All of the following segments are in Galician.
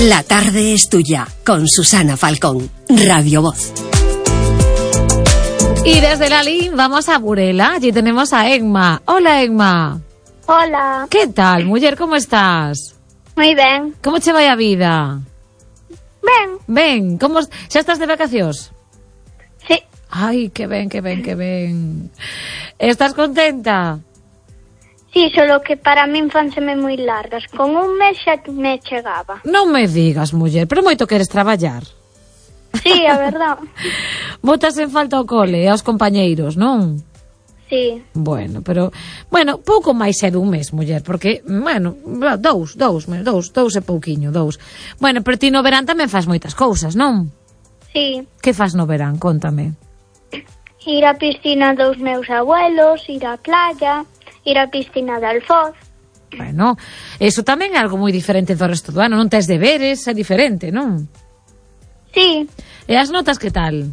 La tarde es tuya, con Susana Falcón, Radio Voz. Y desde Lalín vamos a Burela. Allí tenemos a Emma. Hola, Emma. Hola. Que tal, muller, como estás? Moi ben. Como che vai a vida? Ben. Ben, como xa estás de vacacións? Sí. Ai, que ben, que ben, que ben. Estás contenta? Sí, solo que para min fanseme moi largas. Con un mes xa me chegaba. Non me digas, muller, pero moito queres traballar. Sí, a verdad. Botas en falta ao cole e aos compañeiros, non? Sí. Bueno, pero... Bueno, pouco máis é dun mes, muller, porque, bueno, dous e pouquiño, dous. Bueno, pero ti no verán tamén faz moitas cousas, non? Sí. Que faz no verán? Contame. Ir á piscina dos meus abuelos, ir á playa, ir á piscina de Alfoz. Bueno, eso tamén é algo moi diferente do resto do ano. Non tes deberes, é diferente, non? Sí. E as notas que tal?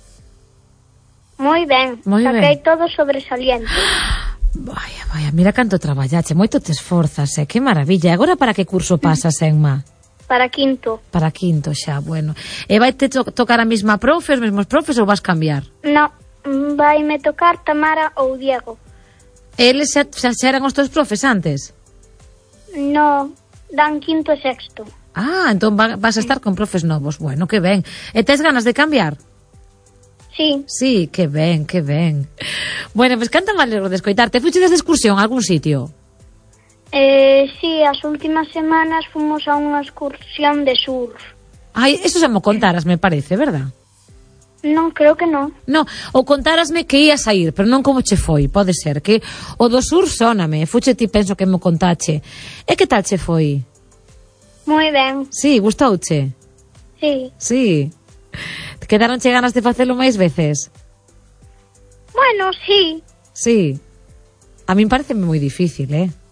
Moi ben. Moi ben. Saquei todo sobresaliente. Vaya, mira canto traballache, moito te esforzas, que maravilla. E agora para que curso pasas, Emma? Para quinto. Para quinto xa, bueno. E vai te tocar a mesma profe, os mesmos profes ou vas cambiar? No, vaime tocar Tamara ou Diego. Eles xa eran os teus profes antes? No, dan quinto e sexto. Ah, entón vas a estar con profes novos. Bueno, que ben. E tes ganas de cambiar? Sí. Sí, que ben, que ben. Bueno, pois canta me alegro de escoitarte. Fuches de excursión a algún sitio? Sí, as últimas semanas fomos a unha excursión de surf. Ai, eso xa mo contaras, me parece, verdad? Non, creo que non. No, ou contárasme que ías a ir, pero non como che foi, pode ser, que o do sur sóname, fuche ti penso que mo contache. E que tal che foi? Moi ben. Sí, gustouche? Sí. Sí. Quedaronche ganas de facelo máis veces? Bueno, sí. Sí. A min pareceme moi difícil,